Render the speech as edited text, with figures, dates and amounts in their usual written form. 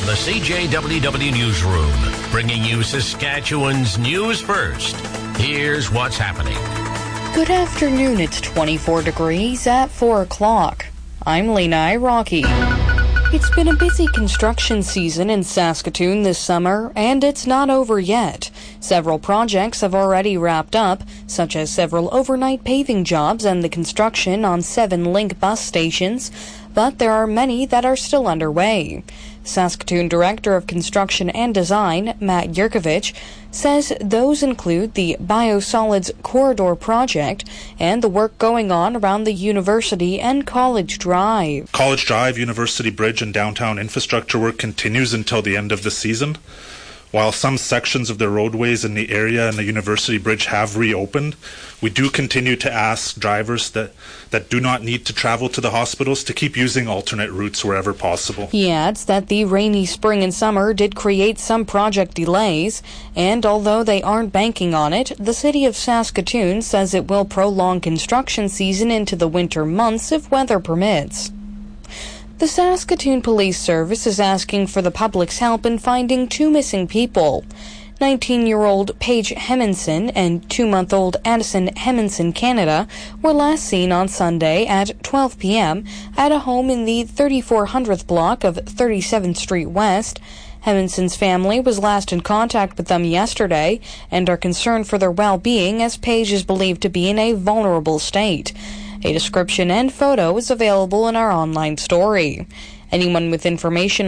the CJWW Newsroom, bringing you Saskatchewan's news first. Here's what's happening. Good afternoon. It's 24 degrees at 4 o'clock. I'm Lena Rocky. It's been a busy construction season in Saskatoon this summer, and it's not over yet. Several projects have already wrapped up, such as several overnight paving jobs and the construction on 7 Link bus stations, but there are many that are still underway. Saskatoon Director of Construction and Design, Matt Yurkovich, says those include the Biosolids Corridor project and the work going on around the University and College Drive. College Drive, University Bridge, and downtown infrastructure work continues until the end of the season. While some sections of the roadways in the area and the University Bridge have reopened, we do continue to ask drivers that do not need to travel to the hospitals to keep using alternate routes wherever possible. He adds that the rainy spring and summer did create some project delays, and although they aren't banking on it, the City of Saskatoon says it will prolong construction season into the winter months if weather permits. The Saskatoon Police Service is asking for the public's help in finding 2 missing people. 19-year-old Paige Hemminson and 2-month-old Addison Hemminson Canada were last seen on Sunday at 12 p.m. at a home in the 3400th block of 37th Street West. Hemminson's family was last in contact with them yesterday and are concerned for their well-being as Paige is believed to be in a vulnerable state. A description and photo is available in our online story. Anyone with information